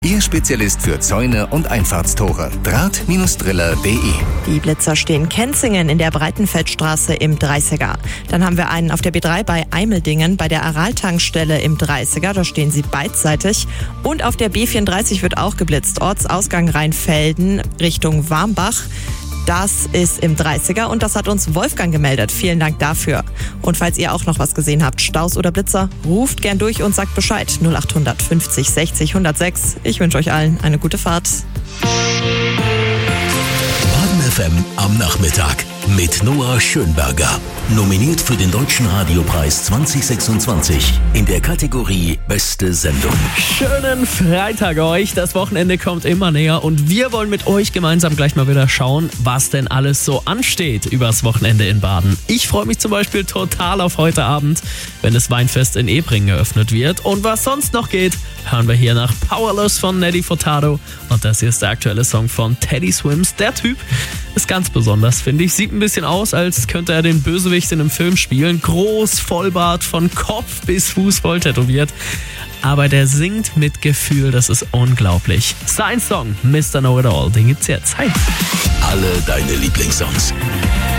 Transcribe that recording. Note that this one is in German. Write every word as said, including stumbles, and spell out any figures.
Ihr Spezialist für Zäune und Einfahrtstore. Draht-Driller punkt de. Die Blitzer stehen Kenzingen in der Breitenfeldstraße im dreißiger. Dann haben wir einen auf der B drei bei Eimeldingen bei der Aral-Tankstelle im dreißiger. Da stehen sie beidseitig. Und auf der B vierunddreißig wird auch geblitzt. Ortsausgang Rheinfelden Richtung Warmbach. Das ist im dreißiger und das hat uns Wolfgang gemeldet. Vielen Dank dafür. Und falls ihr auch noch was gesehen habt, Staus oder Blitzer, ruft gern durch und sagt Bescheid. null acht fünfzig sechzig hundertsechs. Ich wünsche euch allen eine gute Fahrt. Baden F M am Nachmittag mit Noah Schönberger. Nominiert für den Deutschen Radiopreis zwanzig sechsundzwanzig in der Kategorie Beste Sendung. Schönen Freitag euch. Das Wochenende kommt immer näher und wir wollen mit euch gemeinsam gleich mal wieder schauen, was denn alles so ansteht übers Wochenende in Baden. Ich freue mich zum Beispiel total auf heute Abend, wenn das Weinfest in Ebringen eröffnet wird. Und was sonst noch geht, hören wir hier nach Powerless von Nelly Furtado. Und das hier ist der aktuelle Song von Teddy Swims. Der Typ ist ganz besonders, finde ich. Sieht ein bisschen aus, als könnte er den Bösewicht in einem Film spielen. Groß, Vollbart, von Kopf bis Fuß voll tätowiert. Aber der singt mit Gefühl, das ist unglaublich. Sein Song, Mister Know It All, den gibt's jetzt. Hi. Alle deine Lieblingssongs.